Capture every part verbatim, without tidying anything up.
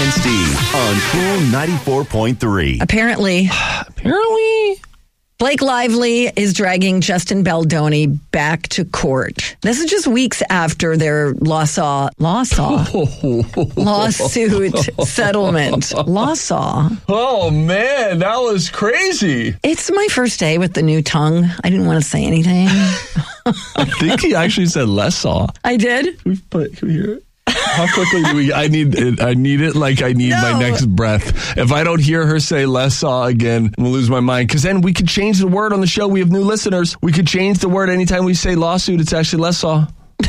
and Steve on Cool ninety-four point three. Apparently, Apparently. Blake Lively is dragging Justin Baldoni back to court. This is just weeks after their lawsaw, lawsaw, lawsuit settlement. Lawsaw. Oh, man, that was crazy. It's my first day with the new tongue. I didn't want to say anything. I think he actually said less saw. I did? Can we, put, can we hear it? How quickly do we? I need it. I need it like I need No. my next breath. If I don't hear her say "less saw" again, I'm gonna lose my mind. Because then we could change the word on the show. We have new listeners. We could change the word anytime we say lawsuit. It's actually less saw.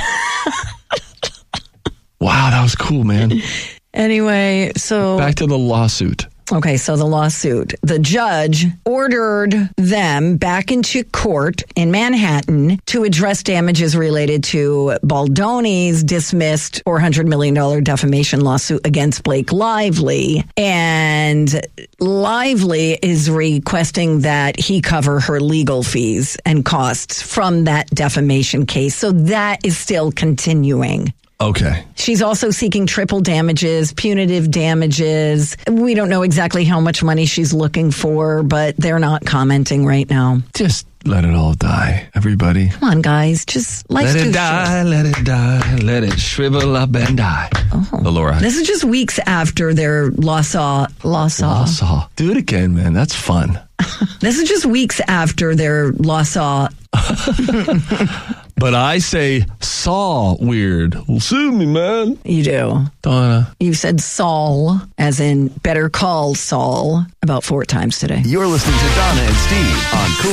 Wow, that was cool, man. Anyway, so... Back to the lawsuit. Okay, so the lawsuit. The judge ordered them back into court in Manhattan to address damages related to Baldoni's dismissed four hundred million dollars defamation lawsuit against Blake Lively. And Lively is requesting that he cover her legal fees and costs from that defamation case. So that is still continuing. Okay. She's also seeking triple damages, punitive damages. We don't know exactly how much money she's looking for, but they're not commenting right now. Just let it all die, everybody. Come on, guys. Just life's Let too it die, short. let it die, let it shrivel up and die. Oh. The Laura. This is just weeks after their lawsaw. Lawsaw. Saw. Do it again, man. That's fun. This is just weeks after their lawsaw. But I say saw weird. Well, sue me, man. You do. Donna. You said Saul, as in Better Call Saul, about four times today. You're listening to Donna and Steve on Cool